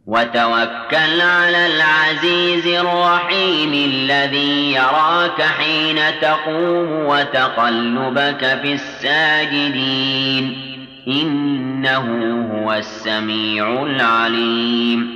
وتوكل على العزيز الرحيم الذي يراك حين تقوم وتقلبك في الساجدين إنه هو السميع العليم